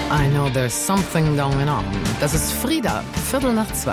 I know there's something going on. Das ist Frida, 2:15.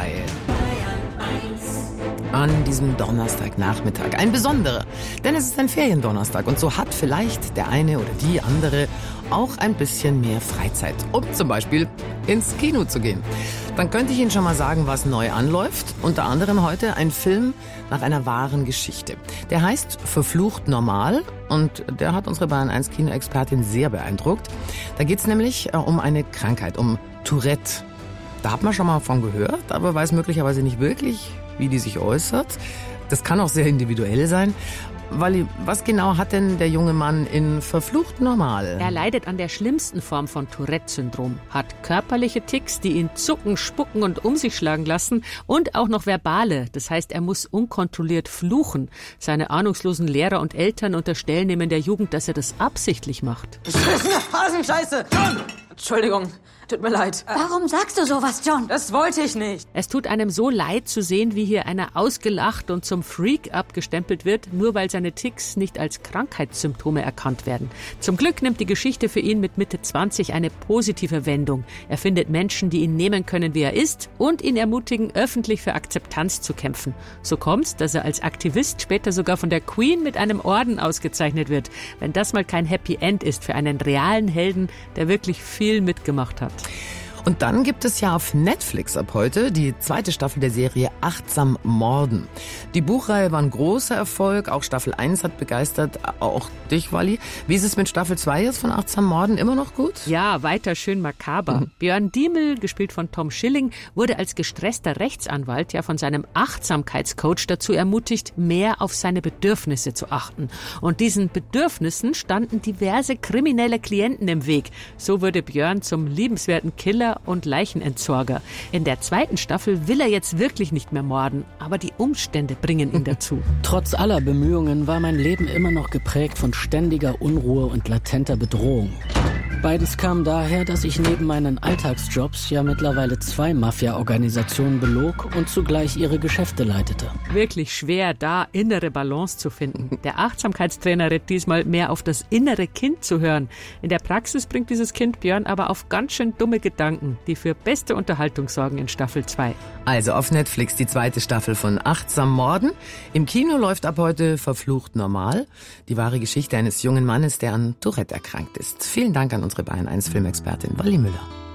An diesem Donnerstagnachmittag. Ein besonderer, denn es ist ein Feriendonnerstag und so hat vielleicht der eine oder die andere auch ein bisschen mehr Freizeit, um zum Beispiel ins Kino zu gehen. Dann könnte ich Ihnen schon mal sagen, was neu anläuft. Unter anderem heute ein Film nach einer wahren Geschichte. Der heißt Verflucht normal und der hat unsere Bayern 1 Kinoexpertin sehr beeindruckt. Da geht es nämlich um eine Krankheit, um Tourette. Da hat man schon mal von gehört, aber weiß möglicherweise nicht wirklich, wie die sich äußert. Das kann auch sehr individuell sein. Walli, was genau hat denn der junge Mann in Verflucht normal? Er leidet an der schlimmsten Form von Tourette-Syndrom, hat körperliche Tics, die ihn zucken, spucken und um sich schlagen lassen und auch noch verbale. Das heißt, er muss unkontrolliert fluchen. Seine ahnungslosen Lehrer und Eltern unterstellen ihm in der Jugend, dass er das absichtlich macht. Beschissene Hasenscheiße! John! Entschuldigung, tut mir leid. Warum sagst du sowas, John? Das wollte ich nicht. Es tut einem so leid zu sehen, wie hier einer ausgelacht und zum Freak abgestempelt wird, nur weil seine Tics nicht als Krankheitssymptome erkannt werden. Zum Glück nimmt die Geschichte für ihn mit Mitte 20 eine positive Wendung. Er findet Menschen, die ihn nehmen können, wie er ist und ihn ermutigen, öffentlich für Akzeptanz zu kämpfen. So kommt's, dass er als Aktivist später sogar von der Queen mit einem Orden ausgezeichnet wird. Wenn das mal kein Happy End ist für einen realen Helden, der wirklich viel mitgemacht hat. Und dann gibt es ja auf Netflix ab heute die 2. Staffel der Serie Achtsam Morden. Die Buchreihe war ein großer Erfolg, auch Staffel 1 hat begeistert, auch dich, Walli. Wie ist es mit Staffel 2 jetzt von Achtsam Morden? Immer noch gut? Ja, weiter schön makaber. Björn Diemel, gespielt von Tom Schilling, wurde als gestresster Rechtsanwalt ja von seinem Achtsamkeitscoach dazu ermutigt, mehr auf seine Bedürfnisse zu achten. Und diesen Bedürfnissen standen diverse kriminelle Klienten im Weg. So wurde Björn zum liebenswerten Killer und Leichenentsorger. In der 2. Staffel will er jetzt wirklich nicht mehr morden, aber die Umstände bringen ihn dazu. Trotz aller Bemühungen war mein Leben immer noch geprägt von ständiger Unruhe und latenter Bedrohung. Beides kam daher, dass ich neben meinen Alltagsjobs ja mittlerweile 2 Mafia-Organisationen belog und zugleich ihre Geschäfte leitete. Wirklich schwer, da innere Balance zu finden. Der Achtsamkeitstrainer rät diesmal mehr auf das innere Kind zu hören. In der Praxis bringt dieses Kind Björn aber auf ganz schön dumme Gedanken, die für beste Unterhaltung sorgen in Staffel 2. Also auf Netflix die 2. Staffel von Achtsam Morden. Im Kino läuft ab heute Verflucht normal. Die wahre Geschichte eines jungen Mannes, der an Tourette erkrankt ist. Vielen Dank an unsere Bayern 1 Filmexpertin Walli Müller.